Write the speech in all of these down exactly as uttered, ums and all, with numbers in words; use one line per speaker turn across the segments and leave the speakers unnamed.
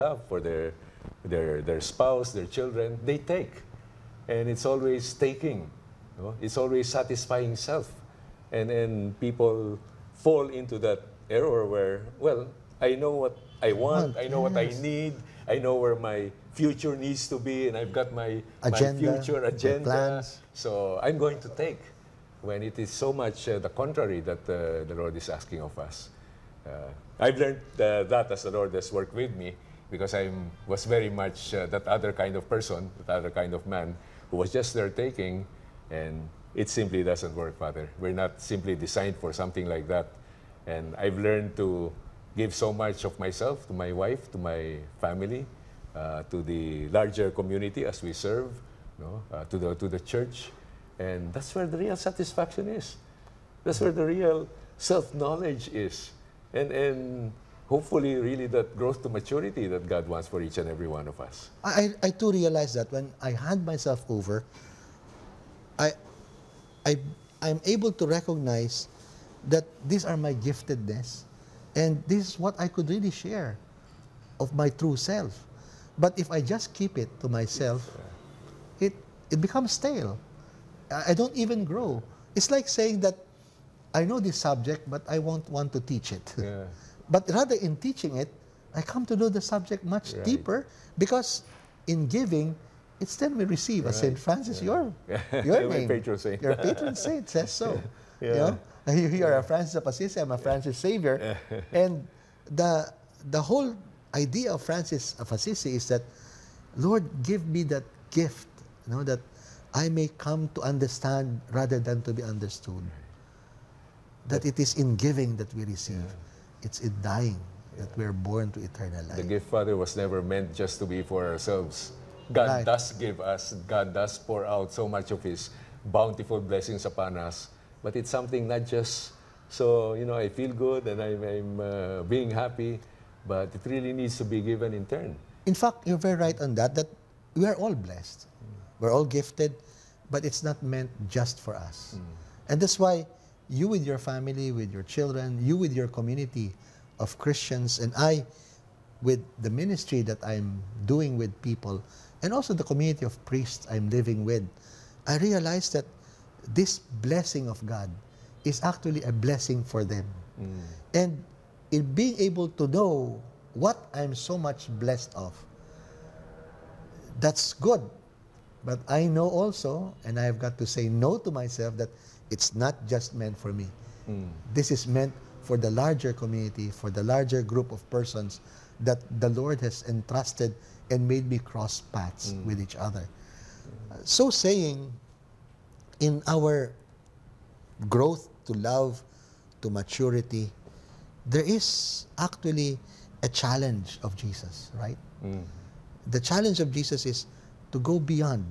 love for their, their, their spouse, their children, they take. And it's always taking. You know? It's always satisfying self. And then people fall into that error where, well, I know what I want, I know what I need, I know where my future needs to be, and I've got my,
Agenda,
my future
my
agenda.
plans.
So I'm going to take, when it is so much uh, the contrary that uh, the Lord is asking of us. Uh, I've learned uh, that as the Lord has worked with me, because I was very much uh, that other kind of person, that other kind of man, who was just there taking, and it simply doesn't work, Father. We're not simply designed for something like that. And I've learned to give so much of myself to my wife, to my family, uh, to the larger community as we serve, you know, uh, to, the, to the church. And that's where the real satisfaction is. That's where the real self-knowledge is. And, and hopefully really that growth to maturity that God wants for each and every one of us.
I, I too realize that when I hand myself over, I, I, I'm able to recognize that these are my giftedness, and this is what I could really share of my true self. But if I just keep it to myself, it, it becomes stale. I, I don't even grow. It's like saying that I know this subject, but I won't want to teach it.
Yeah.
But rather in teaching it, I come to know the subject much
Right.
deeper, because in giving, it's then we receive. As Saint Francis, your, your
You're my
name,
patron saint.
your patron saint says so.
Yeah.
You know? You, you are a Francis of Assisi, I'm a Francis Xavier. And the, the whole idea of Francis of Assisi is that, Lord, give me that gift, you know, that I may come to understand rather than to be understood. That it is in giving that we receive. Yeah. It's in dying that we are born to eternal life.
The gift, Father, was never meant just to be for ourselves. God
Right.
does give us, God does pour out so much of His bountiful blessings upon us. But it's something not just so, you know, I feel good and I'm, I'm uh, being happy, but it really needs to be given in turn.
In fact, you're very right on that, that we are all blessed. We're all gifted, but it's not meant just for us.
Mm.
And that's why you with your family, with your children, you with your community of Christians, and I with the ministry that I'm doing with people, and also the community of priests I'm living with, I realize that this blessing of God is actually a blessing for them.
Mm.
And in being able to know what I'm so much blessed of, that's good. But I know also, and I've got to say no to myself, that it's not just meant for me.
Mm.
This is meant for the larger community, for the larger group of persons that the Lord has entrusted and made me cross paths
Mm.
with each other. Uh, so saying, in our growth to love, to maturity, there is actually a challenge of Jesus, right?
Mm.
The challenge of Jesus is to go beyond,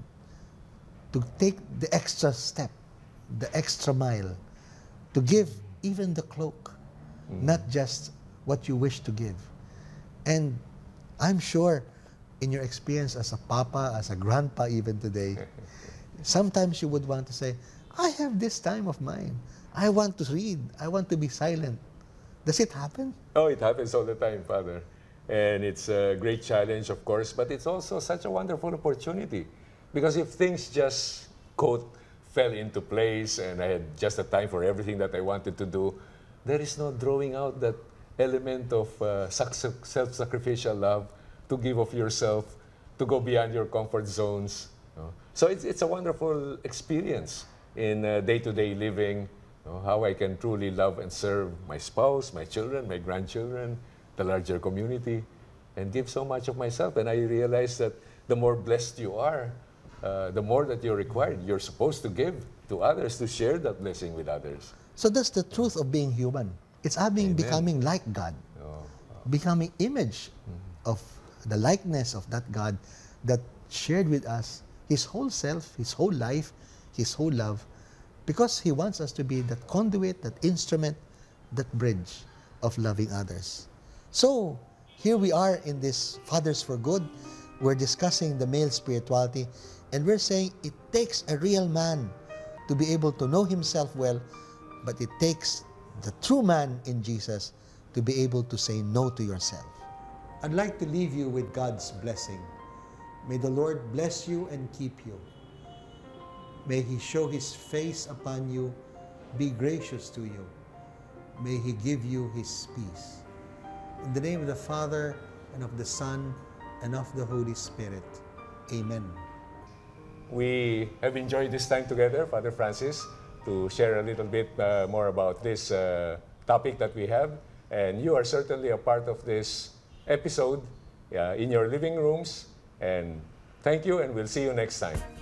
to take the extra step, the extra mile, to give even the cloak,
Mm.
not just what you wish to give. And I'm sure in your experience as a papa, as a grandpa even today, sometimes you would want to say, I have this time of mine. I want to read. I want to be silent. Does it happen?
Oh, it happens all the time, Father. And it's a great challenge, of course, but it's also such a wonderful opportunity. Because if things just, quote, fell into place and I had just a time for everything that I wanted to do, there is no drawing out that element of uh, self-sacrificial love, to give of yourself, to go beyond your comfort zones. You know? So it's, it's a wonderful experience in uh, day-to-day living, you know, how I can truly love and serve my spouse, my children, my grandchildren, the larger community, and give so much of myself. And I realize that the more blessed you are, uh, the more that you're required. You're supposed to give to others, to share that blessing with others.
So that's the truth of being human. It's having
Amen.
becoming like God,
Oh,
becoming image of the likeness of that God that shared with us His whole self, His whole life, His whole love, because He wants us to be that conduit, that instrument, that bridge of loving others. So here we are in this Fathers for Good. We're discussing the male spirituality, and we're saying it takes a real man to be able to know himself well, but it takes the true man in Jesus to be able to say no to yourself. I'd like to leave you with God's blessing. May the Lord bless you and keep you. May He show His face upon you, be gracious to you. May He give you His peace. In the name of the Father, and of the Son, and of the Holy Spirit. Amen.
We have enjoyed this time together, Father Francis, to share a little bit uh, more about this uh, topic that we have. And you are certainly a part of this episode uh, in your living rooms. And thank you, and we'll see you next time.